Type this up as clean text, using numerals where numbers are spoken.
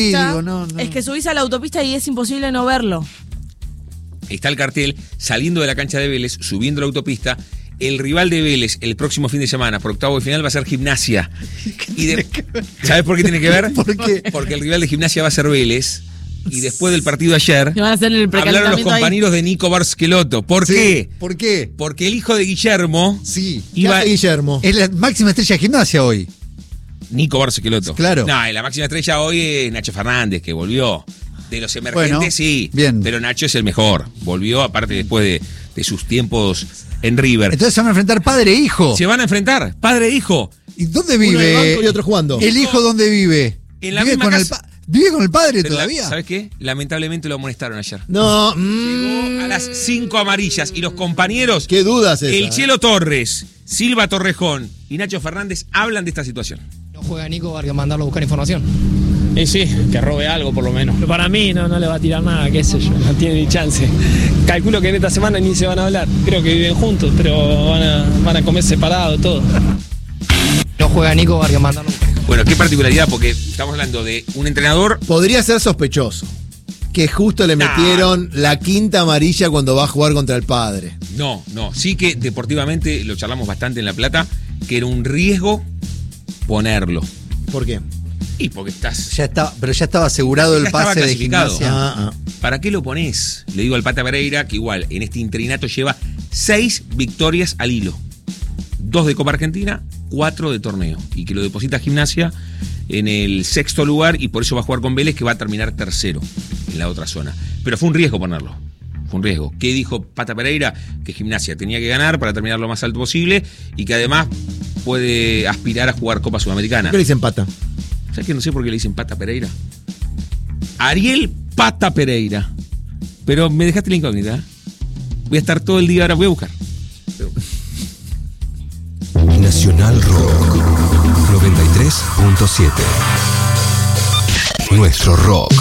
digo, no. Es que subís a la autopista y es imposible no verlo. Está el cartel saliendo de la cancha de Vélez, subiendo la autopista. El rival de Vélez el próximo fin de semana, por octavo de final, va a ser Gimnasia. ¿Sabes por qué tiene que ver? ¿Por qué? Porque el rival de Gimnasia va a ser Vélez. Y después del partido de ayer, Que van a hacer el hablaron los compañeros de Nico Barcelotto. ¿Por qué? ¿Por qué? Porque el hijo de Guillermo Sí. iba... Guillermo. Es la máxima estrella de Gimnasia hoy. Nico Barcelotto. Claro. No, la máxima estrella hoy es Nacho Fernández, que volvió. De los emergentes, Bueno, sí. bien. Pero Nacho es el mejor. Volvió, aparte, después de sus tiempos en River. Entonces se van a enfrentar padre e hijo. Se van a enfrentar, padre e hijo. ¿Y dónde Uno en el vive? banco y otro jugando. ¿El hijo dónde vive? En la ¿Vive misma con casa. ¿Vive con el padre Pero todavía? ¿Sabes qué? Lamentablemente lo amonestaron ayer. No. Llegó a las 5 amarillas y los compañeros, Qué dudas esa. el Chelo Torres, Silva Torrejón y Nacho Fernández hablan de esta situación. No juega Nico, hay que mandarlo a buscar información. Y sí, que robe algo por lo menos. Pero para mí no le va a tirar nada, qué sé yo, no tiene ni chance. Calculo que en esta semana ni se van a hablar. Creo que viven juntos, pero van a comer separado todo. No juega Nico, hay que mandarlo a buscar. Bueno, qué particularidad, porque estamos hablando de un entrenador. Podría ser sospechoso que justo le metieron la quinta amarilla cuando va a jugar contra el padre. No, sí que deportivamente lo charlamos bastante en La Plata, que era un riesgo ponerlo. ¿Por qué? Y porque estás. Pero ya estaba asegurado el Ya estaba pase de clasificado. Gimnasia. ¿Para qué lo pones? Le digo al Pata Pereira que igual en este interinato lleva 6 victorias al hilo. 2 de Copa Argentina, 4 de torneo. Y que lo deposita Gimnasia en el 6º lugar y por eso va a jugar con Vélez, que va a terminar 3º en la otra zona. Pero fue un riesgo ponerlo. Fue un riesgo. ¿Qué dijo Pata Pereira? Que Gimnasia tenía que ganar para terminar lo más alto posible y que además puede aspirar a jugar Copa Sudamericana. ¿Qué le dicen pata? ¿Sabes que no sé por qué le dicen Pata Pereira? Ariel Pata Pereira. Pero me dejaste la incógnita. Voy a estar todo el día ahora, voy a buscar. Nacional Rock 93.7. Nuestro rock.